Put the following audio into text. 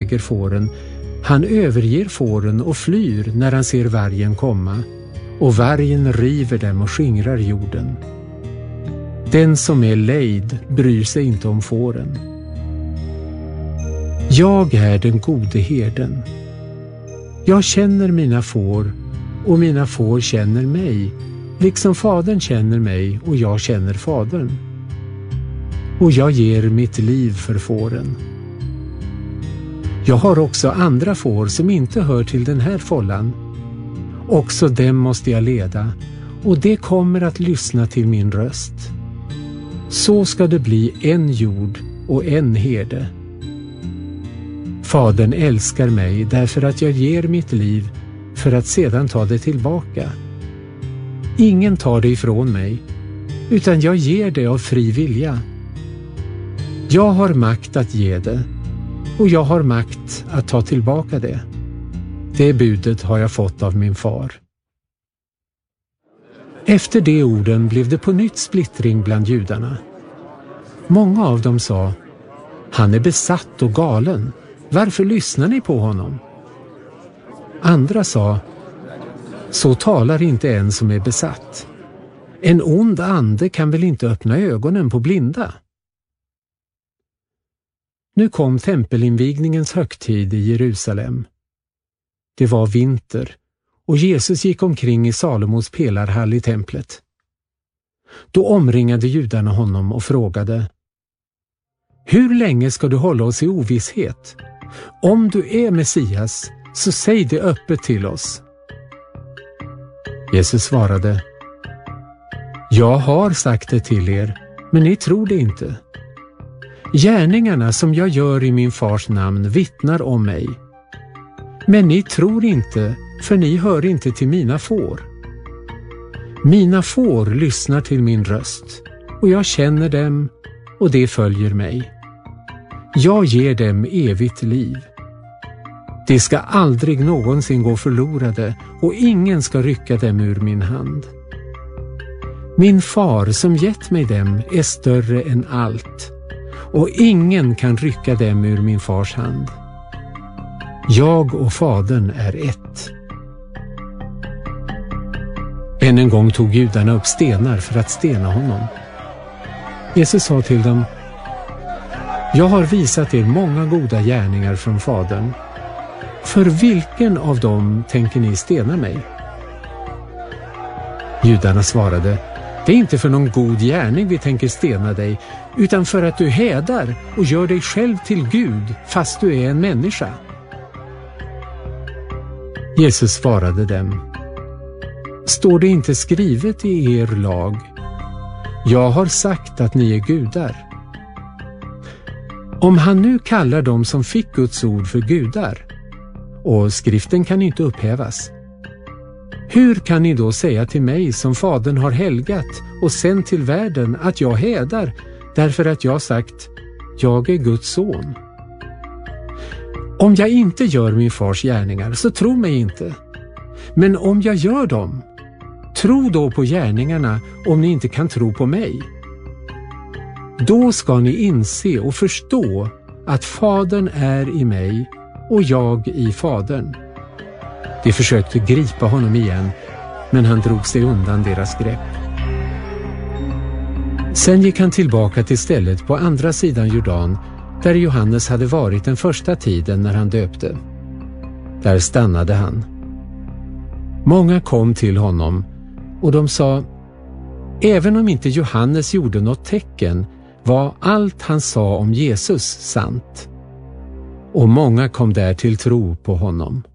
äger fåren, han överger fåren och flyr när han ser vargen komma, och vargen river dem och skingrar jorden. Den som är lejd bryr sig inte om fåren. Jag är den gode herden. Jag känner mina får, och mina får känner mig, liksom Fadern känner mig och jag känner Fadern. Och jag ger mitt liv för fåren. Jag har också andra får som inte hör till den här fållan. Också dem måste jag leda, och det kommer att lyssna till min röst. Så ska det bli en jord och en herde. Fadern älskar mig därför att jag ger mitt liv för att sedan ta det tillbaka. Ingen tar det ifrån mig, utan jag ger det av fri vilja. Jag har makt att ge det, och jag har makt att ta tillbaka det. Det budet har jag fått av min far. Efter de orden blev det på nytt splittring bland judarna. Många av dem sa: han är besatt och galen. Varför lyssnar ni på honom? Andra sa: så talar inte en som är besatt. En ond ande kan väl inte öppna ögonen på blinda? Nu kom tempelinvigningens högtid i Jerusalem. Det var vinter, och Jesus gick omkring i Salomos pelarhall i templet. Då omringade judarna honom och frågade: hur länge ska du hålla oss i ovisshet? Om du är Messias, så säg det öppet till oss. Jesus svarade: jag har sagt det till er, men ni tror det inte. Gärningarna som jag gör i min fars namn vittnar om mig. Men ni tror inte, för ni hör inte till mina får. Mina får lyssnar till min röst, och jag känner dem, och det följer mig. Jag ger dem evigt liv. De ska aldrig någonsin gå förlorade, och ingen ska rycka dem ur min hand. Min far som gett mig dem är större än allt, och ingen kan rycka dem ur min fars hand. Jag och Fadern är ett. Än en gång tog judarna upp stenar för att stena honom. Jesus sa till dem: jag har visat er många goda gärningar från Fadern. För vilken av dem tänker ni stena mig? Judarna svarade: det är inte för någon god gärning vi tänker stena dig, utan för att du hädar och gör dig själv till Gud fast du är en människa. Jesus svarade dem: står det inte skrivet i er lag: jag har sagt att ni är gudar? Om han nu kallar dem som fick Guds ord för gudar, och skriften kan inte upphävas, hur kan ni då säga till mig som Fadern har helgat och sänt till världen att jag hädar därför att jag sagt: jag är Guds son? Om jag inte gör min fars gärningar, så tro mig inte. Men om jag gör dem, tro då på gärningarna om ni inte kan tro på mig. Då ska ni inse och förstå att Fadern är i mig och jag i Fadern. De försökte gripa honom igen, men han drog sig undan deras grepp. Sen gick han tillbaka till stället på andra sidan Jordan, där Johannes hade varit den första tiden när han döpte. Där stannade han. Många kom till honom, och de sa: även om inte Johannes gjorde något tecken, var allt han sa om Jesus sant. Och många kom där till tro på honom.